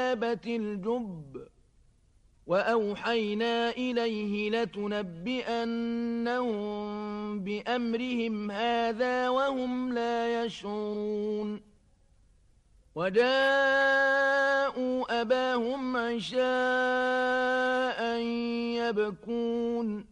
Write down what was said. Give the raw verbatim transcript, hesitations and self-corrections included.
وجابت الجب وأوحينا إليه لتنبئنهم بأمرهم هذا وهم لا يشعرون وجاءوا أباهم عشاء يبكون